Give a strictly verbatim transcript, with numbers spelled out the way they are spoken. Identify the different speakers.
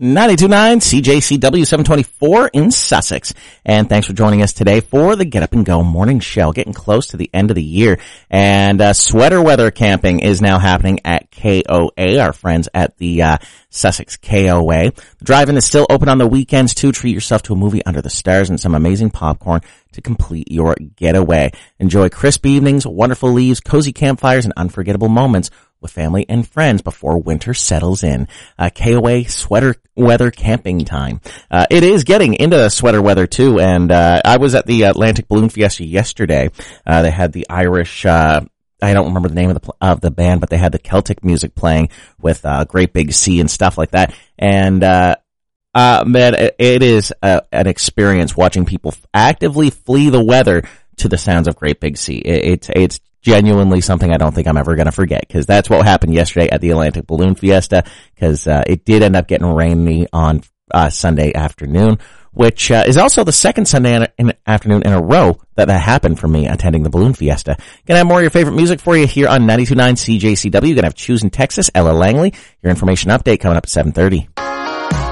Speaker 1: ninety-two point nine C J C W seven twenty-four in Sussex. And thanks for joining us today for the Get Up and Go morning show. Getting close to the end of the year. And uh, sweater weather camping is now happening at K O A, our friends at the uh, Sussex K O A. The drive-in is still open on the weekends too. Treat yourself to a movie under the stars and some amazing popcorn to complete your getaway. Enjoy crisp evenings, wonderful leaves, cozy campfires, and unforgettable moments with family and friends before winter settles in. Uh, K O A sweater weather camping time. Uh, it is getting into sweater weather too, and uh, I was at the Atlantic Balloon Fiesta yesterday. Uh, they had the Irish, uh, I don't remember the name of the of the band, but they had the Celtic music playing with uh, Great Big Sea and stuff like that. And uh, uh man, it, it is uh, an experience watching people actively flee the weather to the sounds of Great Big Sea. It, it's it's genuinely something I don't think I'm ever going to forget, because that's what happened yesterday at the Atlantic Balloon Fiesta, because uh, it did end up getting rainy on uh, Sunday afternoon, which uh, is also the second Sunday in, in afternoon in a row that that happened for me attending the Balloon Fiesta. Gonna have more of your favorite music for you here on ninety-two point nine C J C W. Gonna have Choose in Texas, Ella Langley. Your information update coming up at seven thirty.